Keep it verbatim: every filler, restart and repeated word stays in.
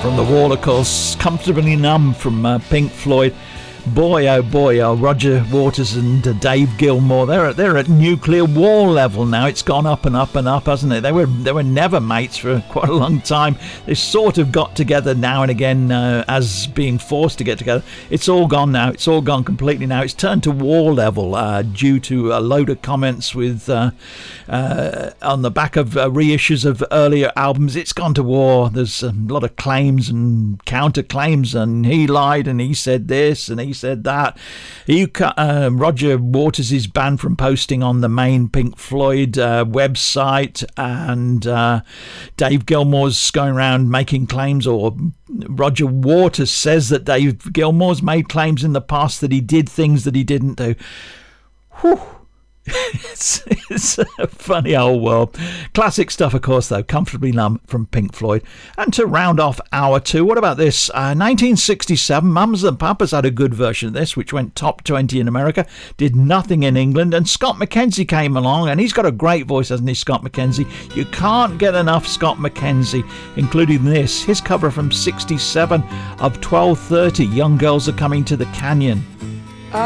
From the Wall, of course, Comfortably Numb from uh, Pink Floyd. Boy, oh boy, oh, Roger Waters and uh, Dave Gilmour, they're at, they're at nuclear war level now. It's gone up and up and up, hasn't it? They were they were never mates for quite a long time. They sort of got together now and again uh, as being forced to get together. It's all gone now. It's all gone completely now. It's turned to war level uh, due to a load of comments with uh, uh, on the back of uh, reissues of earlier albums. It's gone to war. There's a lot of claims and counter claims, and he lied and he said this and he said that. You cut uh, Roger Waters is banned from posting on the main Pink Floyd uh, website, and uh, Dave Gilmour's going around making claims, or Roger Waters says that Dave Gilmour's made claims in the past that he did things that he didn't do. Whew. It's, it's a funny old world. Classic stuff, of course, though. Comfortably Numb from Pink Floyd. And to round off hour two, what about this? Uh, nineteen sixty-seven, Mums and Papas had a good version of this, which went top twenty in America, did nothing in England, and Scott McKenzie came along, and he's got a great voice, hasn't he, Scott McKenzie? You can't get enough Scott McKenzie, including this, his cover from sixty-seven of twelve thirty, Young Girls Are Coming to the Canyon.